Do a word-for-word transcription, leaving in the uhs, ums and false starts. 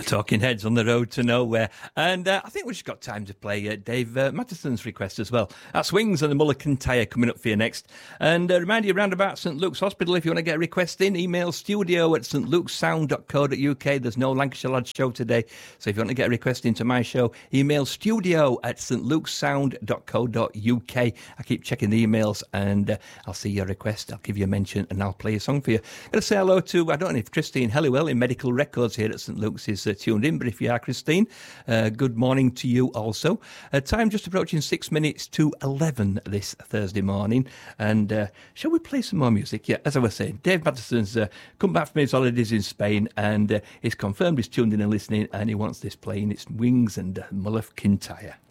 Talking Heads on the road to nowhere. And uh, I think we've just got time to play uh, Dave uh, Mattison's request as well. That's Wings and the Mullican Tyre coming up for you next. And uh, remind you, round about St Luke's Hospital, if you want to get a request in, email studio at st lukes sound dot co dot uk. There's no Lancashire Lads show today, so if you want to get a request into my show, email studio at st lukes sound dot co dot uk. I keep checking the emails, and uh, I'll see your request, I'll give you a mention, and I'll play a song for you. I'm going to say hello to, I don't know if Christine Helliwell in Medical Records here at St Luke's is uh, tuned in, but if you are, Christine, uh, good morning to you also. Uh, time just approaching six minutes to eleven this Thursday morning, and uh, shall we play some more music? Yeah, as I was saying, Dave Mattison's uh, come back from his holidays in Spain, and uh, he's confirmed he's tuned in and listening, and he wants this playing. It's Wings and uh, Mullican Tyre.